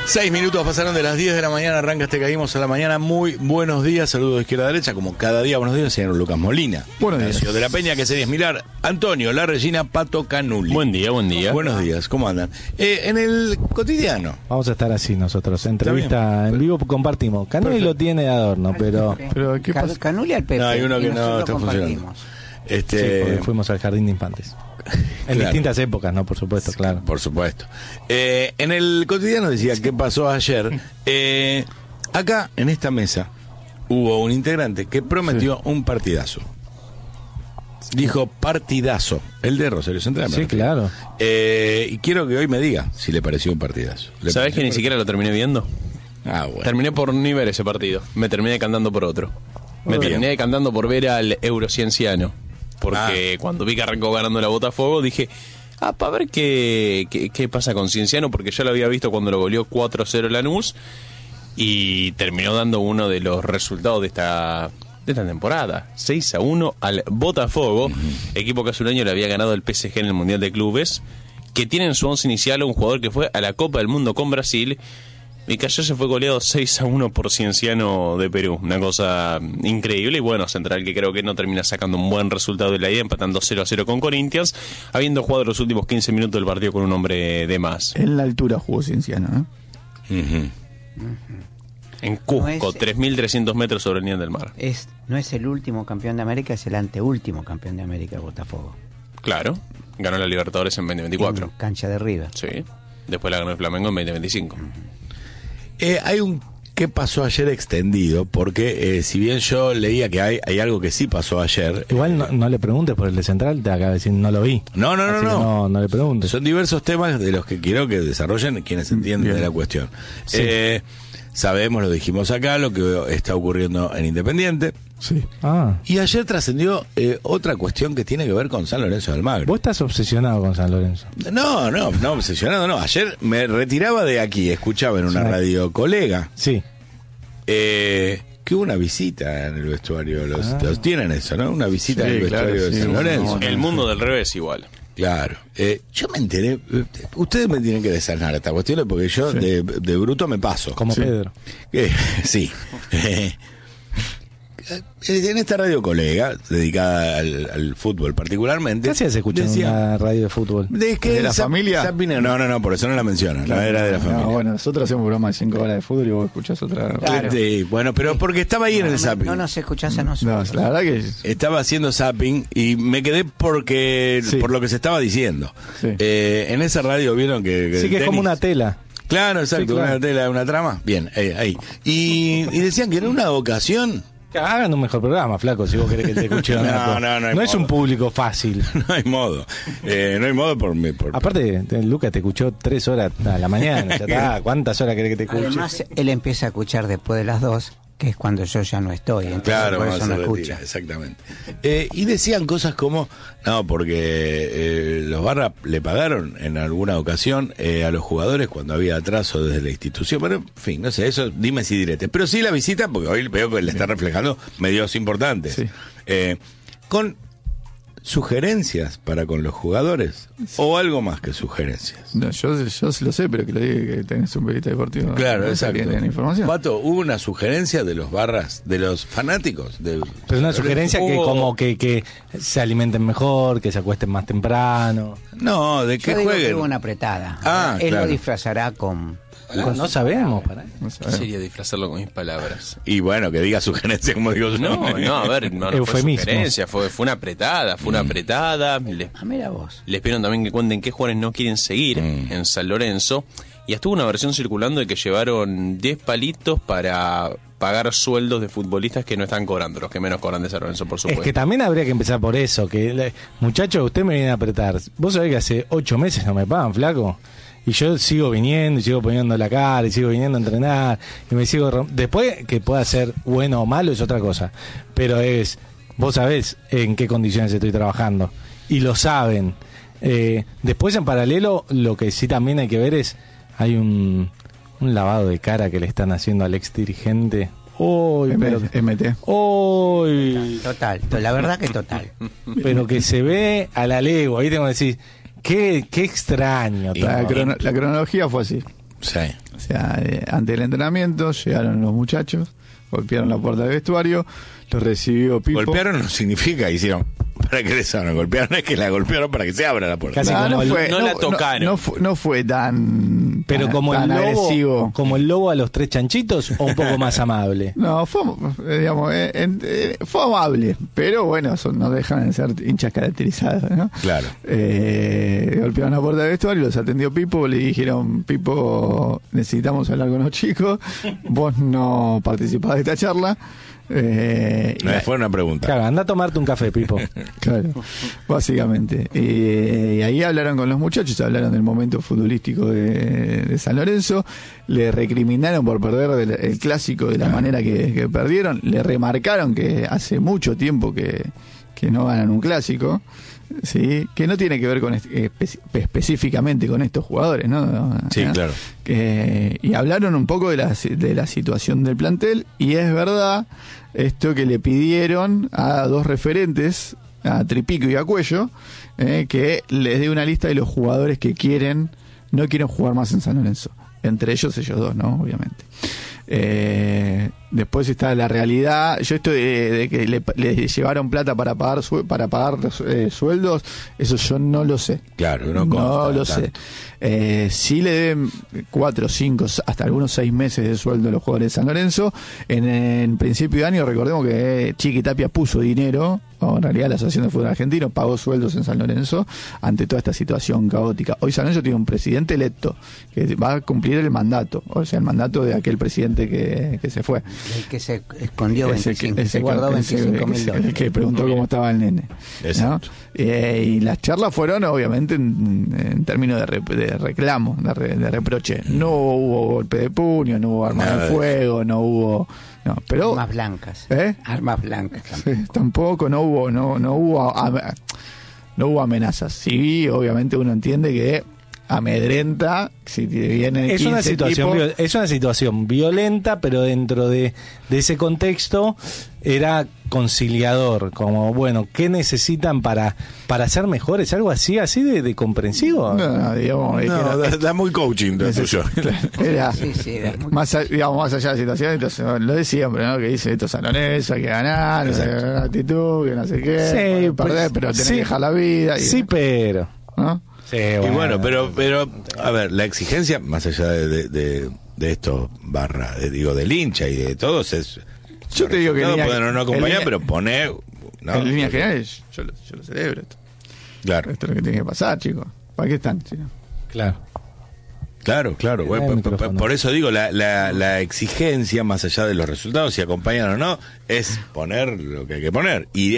6 minutos pasaron de las 10 de la mañana, arranca Te Caímos a la Mañana. Muy buenos días, saludos de izquierda a derecha, como cada día. Buenos días, señor Lucas Molina. Buenos días. Nacio de la Peña, que sería Mirar, Antonio, La Regina, Pato Canuli. Buen día, buen día. Buenos días, ¿cómo andan? En el cotidiano. Vamos a estar así nosotros, entrevista en vivo compartimos. Canuli lo tiene de adorno, pero ¿qué pasa? Canuli al Pepe. No, hay uno que y no nosotros está funcionando. sí, porque fuimos al jardín de infantes. En Claro. distintas épocas, ¿no? Por supuesto, claro. Por supuesto. En el cotidiano decía qué pasó ayer. Acá, en esta mesa, hubo un integrante que prometió un partidazo. Dijo partidazo, el de Rosario Central. Sí, claro. Y quiero que hoy me diga si le pareció un partidazo. ¿Sabés que ni siquiera lo terminé viendo? Ah, bueno. Terminé por ni ver ese partido. Me terminé decantando por otro. Me Bien. terminé decantando por ver al Eurocienciano. Porque cuando vi que arrancó ganando la Botafogo, dije, para ver qué pasa con Cienciano, porque ya lo había visto cuando lo goleó 4-0 Lanús. Y terminó dando uno de los resultados de esta temporada, 6-1 al Botafogo, equipo que hace un año le había ganado el PSG en el Mundial de Clubes, que tiene en su once inicial un jugador que fue a la Copa del Mundo con Brasil, y que ayer se fue goleado 6-1 por Cienciano de Perú, una cosa increíble. Y bueno, Central, que creo que no termina sacando un buen resultado de la ida, empatando 0-0 con Corinthians, habiendo jugado los últimos 15 minutos del partido con un hombre de más. En la altura jugó Cienciano, Ujú. En Cusco, No es- 3.300 metros sobre el nivel del mar. No es el último campeón de América, es el anteúltimo campeón de América, Botafogo. Claro, ganó la Libertadores en 2024. En cancha de River. Sí, después la ganó el Flamengo en 2025. Hay un qué pasó ayer extendido, porque si bien yo leía que hay algo que sí pasó ayer. Igual no le preguntes por el de Central, te acaba de decir no lo vi. No. Así que no le preguntes. Son diversos temas de los que quiero que desarrollen quienes entienden de la cuestión. Sí. Sabemos, lo dijimos acá, lo que está ocurriendo en Independiente. Sí. Ah. Y ayer trascendió otra cuestión que tiene que ver con San Lorenzo de Almagro. Vos estás obsesionado con San Lorenzo. No, obsesionado no. Ayer me retiraba de aquí, escuchaba en una Sí. radio colega Sí. que hubo una visita en el vestuario. Los tienen eso, ¿no? Una visita Sí, en el vestuario claro, de sí, San Lorenzo. El mundo del revés igual. Claro. Yo me enteré. Ustedes me tienen que desanar esta cuestión porque yo de bruto me paso. Como Sí. Pedro. Sí. En esta radio colega, dedicada al fútbol particularmente. ¿Qué hacías escuchando decía, una radio de fútbol? ¿De la familia? No, por eso no la mencionan. No era de la familia. No, bueno, nosotros hacemos un programa de 5 horas de fútbol y vos escuchás otra. Claro. Sí, bueno, pero porque estaba ahí en el zapping. No nos escuchás a No, nosotros. la verdad que Estaba haciendo zapping y me quedé por lo que se estaba diciendo. Sí. En esa radio vieron que Sí, el que es como tenis- una tela. Claro, exacto, Sí, claro. una tela, una trama. Bien, ahí. Y decían que en una ocasión Hagan un mejor programa, flaco, si vos querés que te escuche. No hay No es modo. un público fácil. no hay modo. No hay modo por Aparte, Lucas te escuchó 3 horas a la mañana. Ya está. ¿Cuántas horas querés que te escuche? Además, él empieza a escuchar después de las 2, que es cuando yo ya no estoy. Entonces, Claro, por cuando eso se no retira, escucha. exactamente. Y decían cosas como, no, porque los Barra le pagaron en alguna ocasión a los jugadores cuando había atraso desde la institución. Pero, en fin, no sé, eso dime si direte. Pero sí la visita, porque hoy veo que le está reflejando medios importantes. Sí. Con sugerencias para con los jugadores o algo más que sugerencias. no, yo sí lo sé, pero que lo diga que tenés un periodista deportivo. Claro, ¿no? exacto. Que tiene información. Pato, ¿hubo una sugerencia de los Barras, de los fanáticos? Pero una sugerencia que Hubo- como que se alimenten mejor, que se acuesten más temprano. No, de Yo que digo que jueguen. hubo una apretada. Ah, Él claro. lo disfrazará con... No sabemos. Pará. No ¿Qué sabés. sería disfrazarlo con mis palabras? Y bueno, que diga sugerencia, como digo yo. No, a ver, no fue Eufemismos. sugerencia, fue una apretada, Les Mira vos. pidieron también que cuenten qué jugadores no quieren seguir en San Lorenzo. Y hasta hubo una versión circulando de que llevaron 10 palitos para pagar sueldos de futbolistas que no están cobrando, los que menos cobran de San Lorenzo, por Es supuesto. que también habría que empezar por eso. Muchachos, usted me viene a apretar. Vos sabés que hace 8 meses no me pagan, flaco. Y yo sigo viniendo y sigo poniendo la cara y sigo viniendo a entrenar y me sigo... Después que pueda ser bueno o malo es otra cosa. Pero vos sabés en qué condiciones estoy trabajando. Y lo saben. Después en paralelo lo que sí también hay que ver es... Hay un lavado de cara que le están haciendo al ex dirigente. Uy, pero... MT. Uy, Total, la verdad que total. pero que se ve a la legua. Ahí tengo que decir... Qué extraño. Y todo. La cronología fue así. Sí. O sea, antes del entrenamiento llegaron los muchachos, golpearon la puerta del vestuario, los recibió Pipo. Golpearon no significa hicieron para que les abran. Golpearon es que la golpearon para que se abra la puerta. Casi como no la tocaron. No fue tan, Pero tan, como tan el agresivo. lobo, como el lobo a los 3 chanchitos, o un poco más amable. No, fue, digamos, fue amable, pero bueno, no dejan de ser hinchas caracterizados, ¿no? Claro. Golpearon la puerta del vestuario, los atendió Pipo, le dijeron, Pipo, necesitamos hablar con los chicos, vos no participás de esta charla. No fue una pregunta. Claro, anda a tomarte un café, Pipo. Claro, básicamente. Y ahí hablaron con los muchachos, hablaron del momento futbolístico de San Lorenzo, le recriminaron por perder el clásico de la manera que perdieron, le remarcaron que hace mucho tiempo que no ganan un clásico, sí, que no tiene que ver con específicamente con estos jugadores, ¿no? Sí, claro. Y hablaron un poco de la situación del plantel, y es verdad esto que le pidieron a dos referentes, a Tripico y a Cuello, que les dé una lista de los jugadores que no quieren jugar más en San Lorenzo, entre ellos dos, ¿no? Obviamente. Después está la realidad. Yo esto de que le llevaron plata para pagar sueldos, eso yo no lo sé. Claro, no lo sé. Sí le deben 4, 5, hasta algunos 6 meses de sueldo a los jugadores de San Lorenzo. En principio de año, recordemos que Chiqui Tapia puso dinero, o en realidad la Asociación de Fútbol Argentino pagó sueldos en San Lorenzo ante toda esta situación caótica. Hoy San Lorenzo tiene un presidente electo que va a cumplir el mandato, o sea, el mandato de aquel presidente que se fue. El que se escondió, se guardó $25.000. El que preguntó cómo estaba el nene, ¿no? Y las charlas fueron obviamente en términos de reclamo, de reproche. No hubo golpe de puño, no hubo arma de fuego, no hubo... No, pero, armas blancas. Armas blancas tampoco. Sí, tampoco, no hubo amenazas. Sí, obviamente uno entiende que amedrenta si viene es una situación violenta, pero dentro de ese contexto era conciliador, como bueno, ¿qué necesitan para ser mejores? Algo así de comprensivo. No, digamos, da muy coaching de tuyo. Era, sí, más allá de la situación, entonces, lo de siempre, ¿no? Que dice estos salones, hay que ganar, hay que actitud, que no sé qué, sí, perder, pero tenés que dejar la vida. Sí, pero ¿no? Sí, y bueno, pero a ver, la exigencia más allá de esto del hincha y de todos es, yo te digo que no acompañar, pero poner en líneas generales yo lo celebro esto. Claro, esto es lo que tiene que pasar, chicos. ¿Para qué están, chicos? Claro, bueno, por eso digo, la exigencia más allá de los resultados, si acompañan o no, es poner lo que hay que poner, y